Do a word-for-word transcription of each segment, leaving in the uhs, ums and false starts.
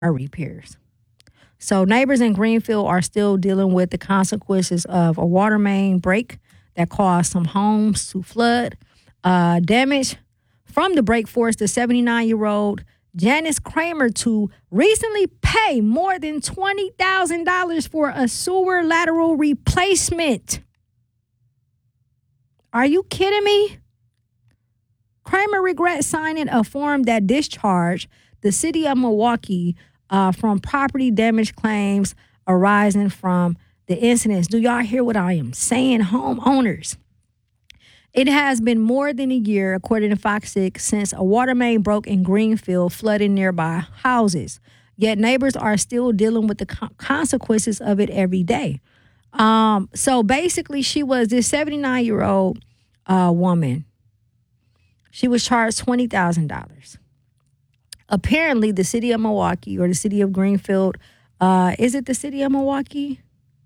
repairs. So neighbors in Greenfield are still dealing with the consequences of a water main break that caused some homes to flood. Uh, damage from the break forced the seventy-nine-year-old Janice Kramer to recently pay more than twenty thousand dollars for a sewer lateral replacement. Are you kidding me? Kramer regrets signing a form that discharged the city of Milwaukee uh, from property damage claims arising from the incidents. Do y'all hear what I am saying, homeowners? It has been more than a year, according to Fox six, since a water main broke in Greenfield, flooding nearby houses. Yet neighbors are still dealing with the co- consequences of it every day. Um, so basically, she was this seventy-nine-year-old uh, woman. She was charged twenty thousand dollars. Apparently, the city of Milwaukee or the city of Greenfield, uh, is it the city of Milwaukee?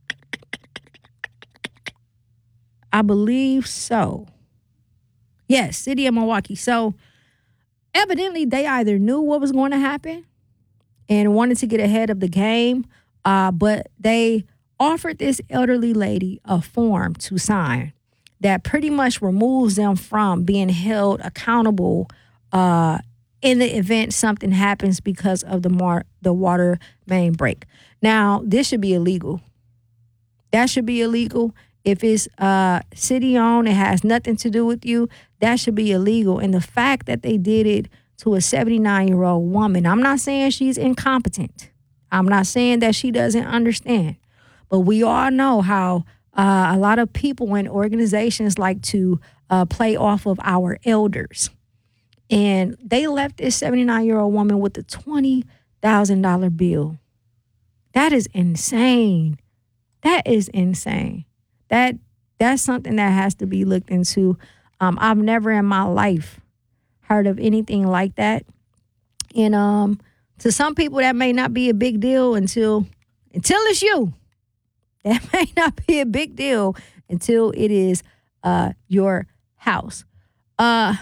I believe so. Yes, city of Milwaukee. So evidently, they either knew what was going to happen and wanted to get ahead of the game, uh, but they offered this elderly lady a form to sign that pretty much removes them from being held accountable uh, in the event something happens because of the mar- the water main break. Now, this should be illegal. That should be illegal. If it's uh, city-owned, it has nothing to do with you, that should be illegal. And the fact that they did it to a seventy-nine-year-old woman, I'm not saying she's incompetent. I'm not saying that she doesn't understand. But we all know how uh, a lot of people and organizations like to uh, play off of our elders. And they left this seventy-nine-year-old woman with a twenty thousand dollars bill. That is insane. That is insane. That that's something that has to be looked into. Um, I've never in my life heard of anything like that. And um, to some people, that may not be a big deal until until it's you. That may not be a big deal until it is uh, your house. Uh,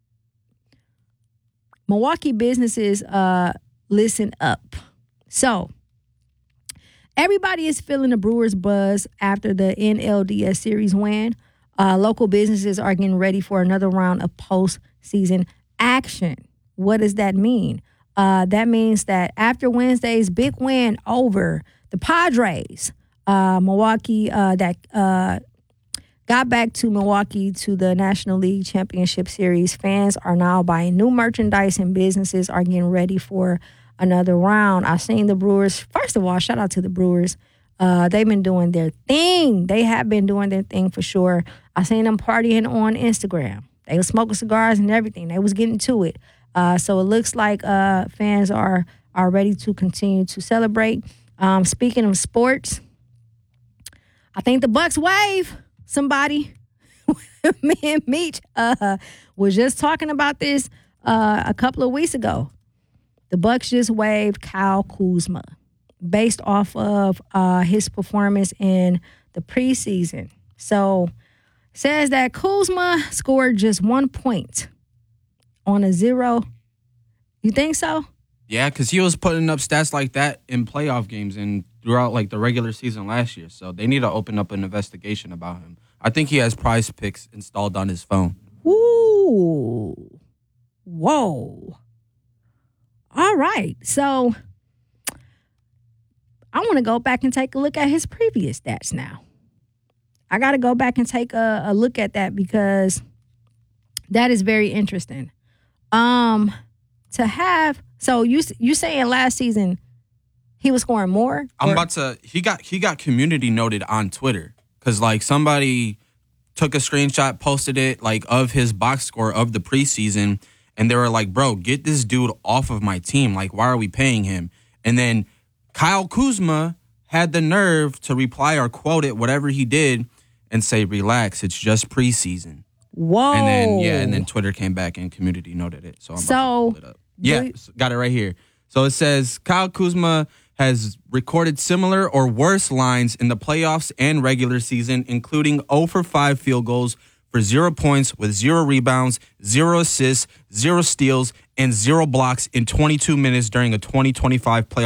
Milwaukee businesses, uh, listen up. So, everybody is feeling the Brewers buzz after the N L D S series win. Uh, local businesses are getting ready for another round of postseason action. What does that mean? Uh, that means that after Wednesday's big win over the Padres, uh, Milwaukee uh, that uh, got back to Milwaukee to the National League Championship Series, fans are now buying new merchandise and businesses are getting ready for another round. I've seen the Brewers. First of all, shout out to the Brewers. Uh, they've been doing their thing. They have been doing their thing for sure. I seen them partying on Instagram. They were smoking cigars and everything. They was getting to it. Uh, so it looks like uh, fans are are ready to continue to celebrate. Um, speaking of sports, I think the Bucks wave somebody. Me and Meech uh, was just talking about this uh, a couple of weeks ago. The Bucks just waived Kyle Kuzma based off of uh, his performance in the preseason. So says that Kuzma scored just one point on a zero. You think so? Yeah, because he was putting up stats like that in playoff games and throughout like the regular season last year. So they need to open up an investigation about him. I think he has Prize Picks installed on his phone. Ooh. Whoa. All right. So I want to go back and take a look at his previous stats now. I got to go back and take a, a look at that because that is very interesting. Um, to have so you you saying last season he was scoring more? I'm or? about to. He got he got community noted on Twitter because like somebody took a screenshot, posted it like of his box score of the preseason, and they were like, "Bro, get this dude off of my team. Like, why are we paying him?" And then Kyle Kuzma had the nerve to reply or quote it, whatever he did, and say, "Relax, it's just preseason." Whoa. And then yeah, and then Twitter came back and community noted it. So I'm so, about to pull it up. Yeah, you, got it right here. So it says Kyle Kuzma has recorded similar or worse lines in the playoffs and regular season, including zero for five field goals for zero points with zero rebounds, zero assists, zero steals, and zero blocks in twenty-two minutes during a twenty twenty-five playoff